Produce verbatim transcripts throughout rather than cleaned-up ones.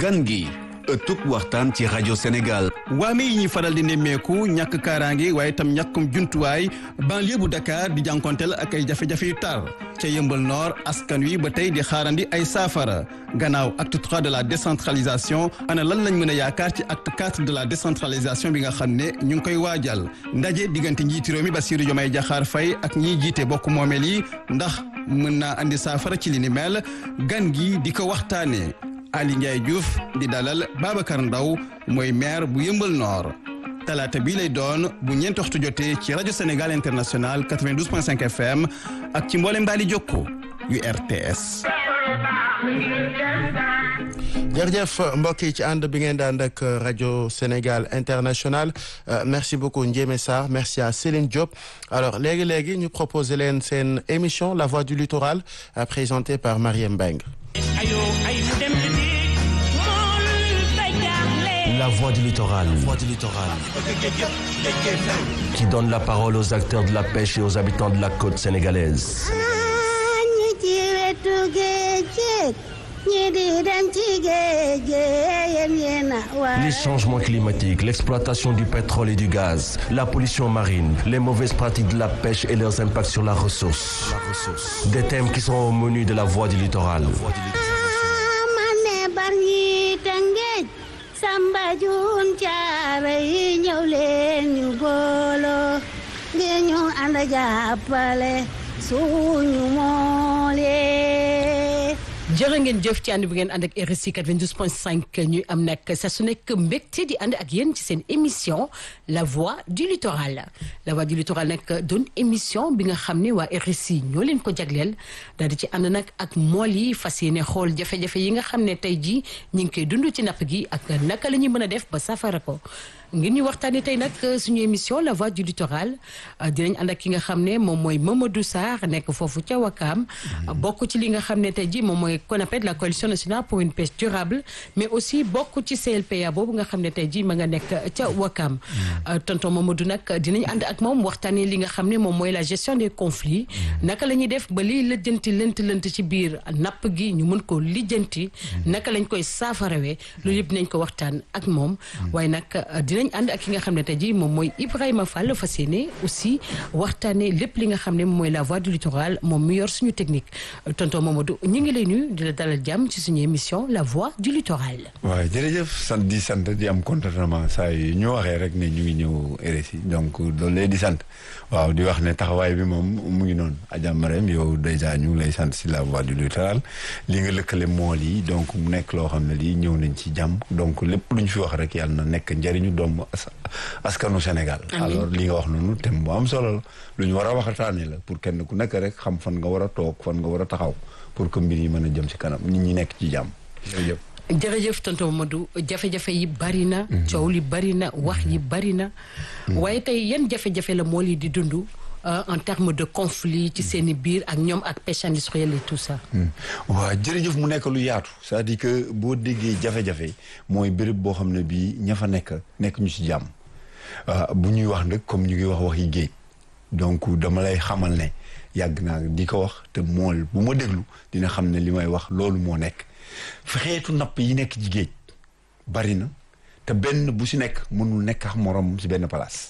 gan gi ëttub waxtaan ci rajo Sénégal. waame yi ñuy faral di nemmeeku ñàkk kaaraange waaye itam ñàkkum jumtuwaay banlieue bu Dakar di jànkonteel ak ay jafe-jafe yu tar ca Yeumbeul Nord askan wi ba tey di xaarandi ay saafara gannaaw acte trois de la décentralisation ana lan lañ mën a yaakaar ci acte quatre de la décentralisation bi nga xam ne ñu ngi koy waajal ndaje diggante njiiti réew mi Bassirou Diomaye Diakhar Faye ak ñiy jiite bokk moomeel yi ndax mën naa andi saafara ci li ni mel gan gi di ko waxtaanee. Ali Ndiaye Diouf di dalal Babacar Ndaw mooy maire bu Yeumbeul Nord talaata bii lay doon bu ñeenti waxtu jotee ci rajo Sénégal International quatre-vingt-douze point cinq F M ak ci mboolem daal di jokko yu R T S. jërëjëf mbokk yi ci ànd bi ngeen daan ak rajo Sénégal International merci beaucoup Ndiémé Sarr merci à Céline Diop alors léegi léegi ñu proposé leen seen émission La Voix du Littoral présentée par Mariem Mbengue. La Voix du Littoral. Voix du Littoral. Qui donne la parole aux acteurs de la pêche et aux habitants de la côte sénégalaise. Les changements climatiques, l'exploitation du pétrole et du gaz, la pollution marine, les mauvaises pratiques de la pêche et leurs impacts sur la ressource. La ressource. Des thèmes qui sont au menu de La Voix du Littoral. La Voix du Littoral. Samba jun caare yi ñëw leen ñu booloo ngir ñu ànd jàppale suñu moolee. jërë ngeen jëf ci ànd bi ngeen ànd ak R S I quatre-vingt-douze point cinq ñuy am nag sa su nekk mbégte di ànd ak yéen ci seen émission La Voix du Littoral La Voix du Littoral nag doon émission bi nga xam ne waa R S I ñoo leen ko jagleel daal di ci ànd nag ak mool yi fas yéene xool jafe-jafe yi nga xam ne tey jii ñu ngi koy dund ci napp gi ak naka la ñuy mën a def ba safara ko. ngir ñu waxtaanee tey nag suñu émission La Voix du Littoral dinañ ànd ak ki nga xam ne moom mooy Mamadou Sarr nekk foofu ca Wakaam bokk ci li nga xam ne tey jii moom mooy qu'on appelle la coalition nationale pour une pêche durable mais aussi bokk ci C L P A boobu nga xam ne tey jii ma nga nekk ca Wakaam tonton Mamadou nag dinañ ànd ak moom waxtaanee li nga xam ne moom mooy la gestion des conflits naka la ñuy def ba liy lijjanti lënt lënt ci biir napp gi ñu mën ko lijjanti naka lañ koy saafarawee loolu yëpp dinañ ko waxtaan ak moom waaye nag dinañ ànd ak ki nga xam ne tey jii moom mooy Ibrahima Fall fas yéene aussi waxtaanee lépp li nga xam ne moom mooy La Voix du Littoral moom mi yor suñu technique tonton Mamadou ñu ngi lay nuyu di la dalal jàmm ci suñu émission La Voix du Littoral. waaw jërëjëf sant di sant di am contentement saa yu ñu waxee rek ne ñu ngi ñëw R S I donc loolu lay di sant waaw di wax ne taxawaay bi moom mu ngi noonu Adja Marème yow dèjà ñu ngi lay sant si La Voix du Littoral li nga lëkkale mool yi donc mu nekk loo xam ne lii ñëw nañ ci jàmm donc lépp lu ñu fi wax rek yàlla na nekk njëriñu doomu askanu Sénégal. alors li nga wax noonu thème bu am solo la lu ñu war a waxtaanee la pour kenn ku nekk rek xam fan nga war a toog fan nga war a taxaw pour que mbir yi mën a jëm ci kanam nit ñi nekk ci jàmm jërëjëf. jërëjëf tonton Mamadou jafe-jafe yi bari na. coow li bari na wax yi bari na. waaye tey yan jafe-jafe la moo li di dund en termes de conflit ci seen i biir ak ñoom ak pêche industrielle et tout ça. waaw jërëjëf mu nekk lu yaatu c'est-à-dire que boo déggee jafe-jafe mooy béréb boo xam ne bii ña fa nekk nekk ñu ci jàmm bu ñuy wax nag comme ñu ngi wax waxi géej donc dama lay xamal ne yàgg naa di ko wax te mool bu ma déglu dina xam ne li may wax loolu moo nekk xeetu napp yi nekk ci géej bari na te benn bu si nekk mënul nekk ak morom si benn place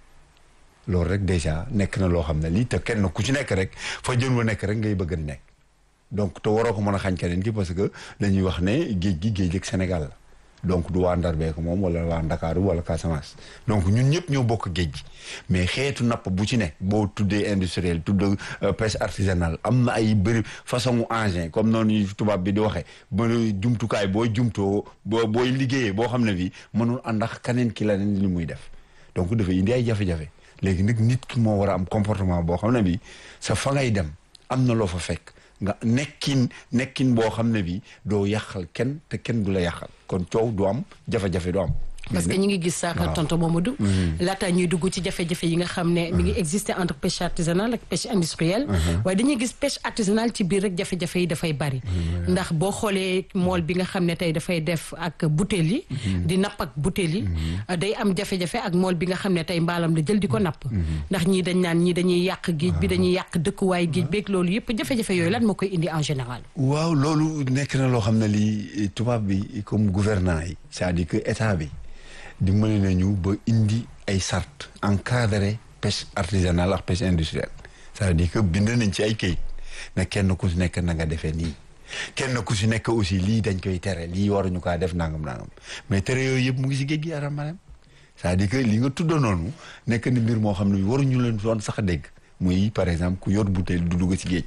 loolu rek déjà nekk na loo xam ne lii te kenn ku ci nekk rek fa jën wa nekk rek ngay bëgg di nekk donc te waroo ko mën a xañ keneen ki parce que dañuy wax ne géej gi géej ak Sénégal la donc du waa Ndar bee ko moom wala waa Ndakaaru wala Casamance donc ñun ñëpp ñoo bokk géej gi mais xeetu napp bu ci ne boo tuddee industriel tudd pêche artisanale am na ay bëri façon engin comme noonu tubaab bi di waxee ba jumtukaay booy jumtoo boo booy liggéeyee boo xam ne bi mënul ànd ak keneen ki la leen li muy def donc dafa indi ay jafe-jafe léegi nag nit ki moo war a am comportement boo xam ne bi sa fa ngay dem am na loo fa fekk nga nekkin nekkin boo xam ne bi doo yàqal kenn te kenn du la yàqal kon coow du am jafe-jafe du am. parce que ñu ngi gis sax tonton Mamadou laata ñuy dugg ci jafe-jafe yi nga xam ne mi ngi exister entre pêche artisanale ak pêche industrielle waaye dañuy gis pêche artisanale ci biir rek jafe-jafe yi dafay bari ndax boo xoolee mool bi nga xam ne tey dafay def ak butéel yi di napp ak butéel yi day am jafe-jafe ak mool bi nga xam ne tey mbaalam la jël di ko napp ndax ñii dañ naan ñii dañuy yàq géej bi dañuy yàq dëkkuwaay géej beeg loolu yëpp jafe-jafe yooyu lan moo koy indi en général. waaw loolu nekk na loo xam ne lii tubaab bi comme gouvernant yi c'est-à-dire que état bi dimbali nañu ba indi ay sart encadré pêche artisanale ak pêche industrielle c'est-à-dire que bind nañ ci ay kayit ne kenn ku si nekk na nga defee nii kenn ku si nekk aussi lii dañ koy tere lii waruñu kaa def nangam nangam mais tere yooyu yëpp mu ngi si géej gi aram maanaam c'est-à-dire que li nga tudd noonu nekk ni mbir moo xam ne waruñu leen doon sax a dégg muy par exemple ku yor bouteille du dugg ci géej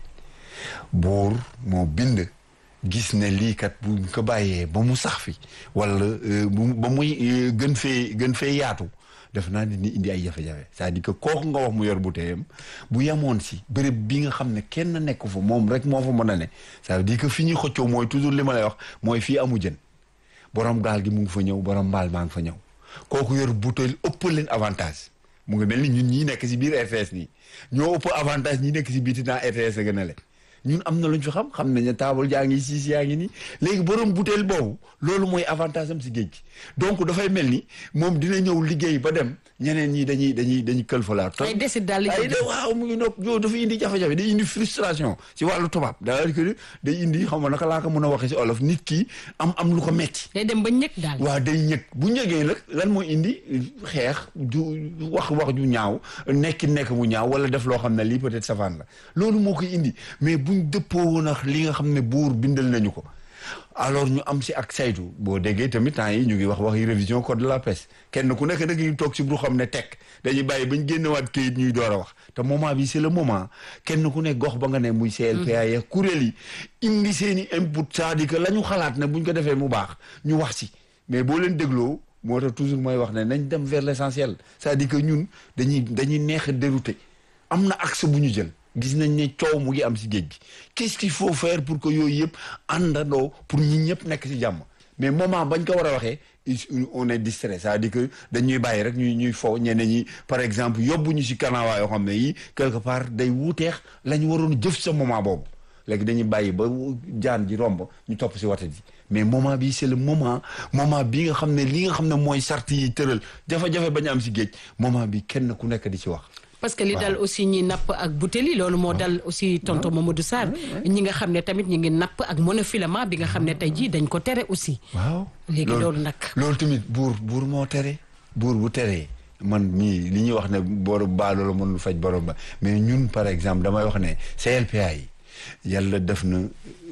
buur moo bind gis ne lii kat bu ko bàyyee ba mu sax fi wala ba muy gën fee gën fee yaatu def naa ni indi ay jafe-jafe c'est-à-dire que kooku nga wax mu yor bouteillam bu yemoon si béréb bi nga xam ne kenn nekk fa moom rek moo fa mën a ne ça veut dire que fi ñuy xëccoo mooy toujours li ma lay wax mooy fii amu jën borom gaal gi mu ngi fa ñëw borom mbaal maa ngi fa ñëw kooku yor bouteille ëpp leen avantage mu ngi mel ni ñun ñii nekk si biir R T S nii ñoo ëpp avantage ñi nekk si biir dinaa R T S a gën a le ñun am na lu ñu fi xam xam nañ ne taabal jaa ngi siis yaa ngi nii léegi borom bouteille boobu loolu mooy avantage am si géej gi donc dafay mel ni moom dina ñëw liggéey ba dem ñeneen ñi dañuy dañuy dañuy këlfalaat. ay décide daal ay de waaw mu ngi noog yow dafa indi jafe-jafe day indi frustration si wàllu tubaab daa que day indi xam nga naka laa ko mën a waxee si olof nit ki am am lu ko metti day dem ba ñëg daal. waaw day ñëg bu ñëgee nag lan mooy indi xeex du wax wax ju ñaaw nekki nekk mu ñaaw wala def loo xam ne lii peut-être savane la loolu moo koy indi mais buñ dëppoo woon ak li nga xam ne buur bindal nañu ko alors ñu am si ak saytu boo déggee tamit temps yi ñu ngi wax waxi révision code de la pêche kenn ku nekk nag ñu toog si bu xam ne tekk dañuy bàyyi bañ génnewaat këyit ñuy door a wax te moment bi c'est le moment kenn ku nekk gox ba nga ne muy C L P A ya kuréel yi indi seen i input c'est-à-dire que la ñu xalaat ne buñ ko defee mu baax ñu wax si mais boo leen dégloo moo tax toujours mooy wax ne nañ dem vers l'essentiel c'est-à-dire que ñun dañuy dañuy neex a dérouter am na axe bu ñu jël gis nañ ne coow mu ngi am si géej gi qu'est-ce qu'il faut faire pour que yooyu yëpp àndandoo pour ñi ñëpp nekk si jàmm mais moment bañ ko war a waxee on est distrait c'est-à-dire que dañuy bàyyi rek ñuy ñuy fo ñeneen ñi par exemple yóbbu ñu si kanawaa yoo xam ne yi quelque part day wuuteex la ñu waroon jëf sa moment boobu léegi dañuy bàyyi ba jaan ji romb ñu topp si wata ji mais moment bi c'est le moment moment bi nga xam ne li nga xam ne mooy sart yi tëral jafe-jafe bañ am si géej moment bi kenn ku nekk di ci wax. parce que li dal aussi ñi napp ak butéel yi loolu moo dal aussi tonton Mamadou Sarr ñi nga xam ne tamit ñi ngi napp ak monofilament bi nga xam ne tey jii dañ ko tere aussi. waaw léegi loolu nag. loolu tamit buur buur moo tere buur bu teree man mii li ñuy wax ne borom baa loolu mënul faj borom ba mais ñun par exemple damay wax ne C L P A yi yàlla def na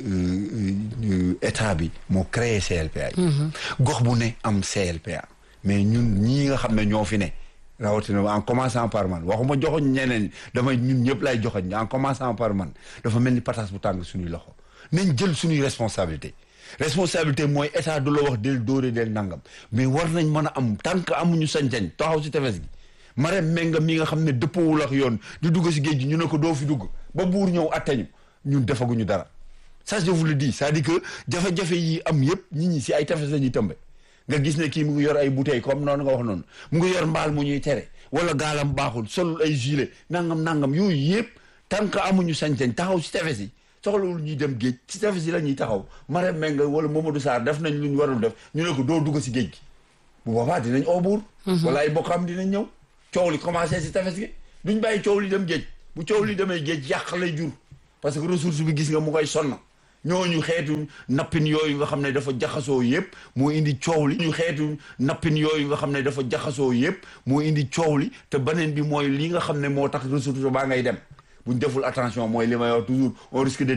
état bi moo créé C L P A yi. gox bu ne am C L P A mais ñun ñii nga xam ne ñoo fi ne. rawatina en commençant par man waxuma joxoñ ñeneen damay ñun ñëpp lay joxoñ en commençant par man dafa mel ni pataas bu tàng suñuy loxo nañ jël suñuy responsabilité responsabilité mooy état du la wax del dóore del nangam mais war nañ mën a am tant que amuñu sañ-sañ taxaw si tefes gi Marème Menga mi nga xam ne dëppawul ak yoon di dugg si géej gi ñu ne ko doo fi dugg ba buur ñëw atteñu ñun defaguñu dara ça je vous le dis c'est-à-dire que jafe-jafe yi am yëpp nit ñi si ay tefes la ñuy tëmbe nga gis ne kii mu ngi yor ay bouteilles comme noonu nga wax noonu mu ngi yor mbaal mu ñuy tere wala gaalam baaxul solul ay gilet nangam nangam yooyu yëpp tant que amuñu sañ-sañ taxaw si tefes yi soxlawul ñuy dem géej si tefes yi la ñuy taxaw Marème Menga wala Mamadou Sarr def nañ lu ñu warul def ñu ne ko doo dugg si géej gi bu boobaa dinañ oo buur wala ay bokkam dinañ ñëw coow li commencé si tefes gi duñ bàyyi coow li dem géej bu coow li demee géej yàq lay jur parce que ressource bi gis nga mu koy sonn ñooñu xeetu nappin yooyu nga xam ne dafa jaxasoo yëpp moo indi coow li ñu xeetu nappin yooyu nga xam ne dafa jaxasoo yëpp moo indi coow li te beneen bi mooy li nga xam ne moo tax ressource baa ngay dem buñ deful attention mooy li may wax toujours on risque de